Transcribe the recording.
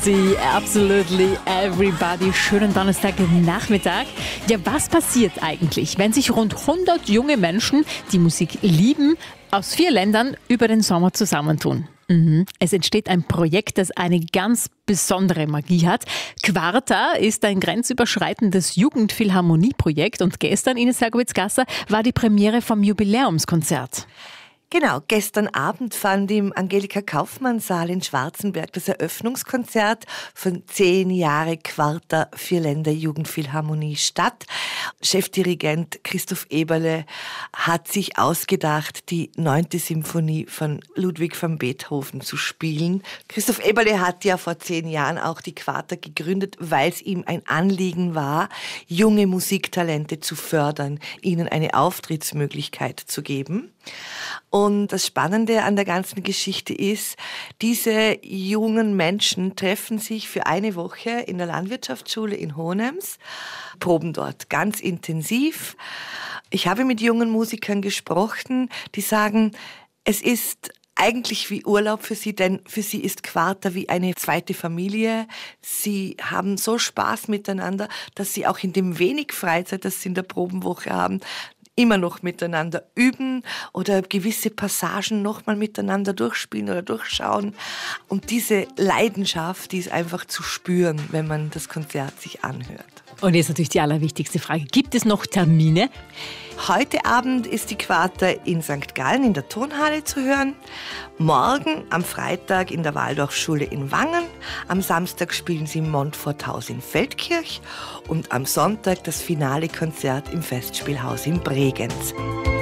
Sie, absolutely everybody. Schönen Donnerstagnachmittag. Ja, was passiert eigentlich, wenn sich rund 100 junge Menschen, die Musik lieben, aus 4 Ländern über den Sommer zusammentun? Es entsteht ein Projekt, das eine ganz besondere Magie hat. Quarta ist ein grenzüberschreitendes Jugendphilharmonieprojekt und gestern, Ines Sergowitz-Gasser, war die Premiere vom Jubiläumskonzert. Genau, gestern Abend fand im Angelika-Kaufmann-Saal in Schwarzenberg das Eröffnungskonzert von 10 Jahre Quarta Vierländer Jugendphilharmonie statt. Chefdirigent Christoph Eberle hat sich ausgedacht, die 9. Symphonie von Ludwig van Beethoven zu spielen. Christoph Eberle hat ja vor 10 Jahren auch die Quarta gegründet, weil es ihm ein Anliegen war, junge Musiktalente zu fördern, ihnen eine Auftrittsmöglichkeit zu geben. Und das Spannende an der ganzen Geschichte ist, diese jungen Menschen treffen sich für eine Woche in der Landwirtschaftsschule in Hohenems, proben dort ganz intensiv. Ich habe mit jungen Musikern gesprochen, die sagen, es ist eigentlich wie Urlaub für sie, denn für sie ist Quarta wie eine zweite Familie. Sie haben so Spaß miteinander, dass sie auch in dem wenig Freizeit, das sie in der Probenwoche haben, immer noch miteinander üben oder gewisse Passagen nochmal miteinander durchspielen oder durchschauen. Und diese Leidenschaft, die ist einfach zu spüren, wenn man das Konzert sich anhört. Und jetzt natürlich die allerwichtigste Frage. Gibt es noch Termine? Heute Abend ist die Quarta in St. Gallen in der Tonhalle zu hören. Morgen am Freitag in der Waldorfschule in Wangen. Am Samstag spielen sie im Montforthaus in Feldkirch. Und am Sonntag das finale Konzert im Festspielhaus in Bregenz.